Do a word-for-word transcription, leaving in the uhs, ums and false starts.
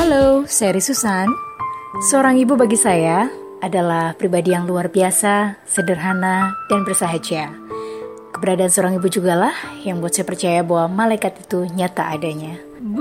Halo, saya Ri Susan. Seorang ibu bagi saya adalah pribadi yang luar biasa, sederhana, dan bersahaja. Keberadaan seorang ibu jugalah yang buat saya percaya bahwa malaikat itu nyata adanya.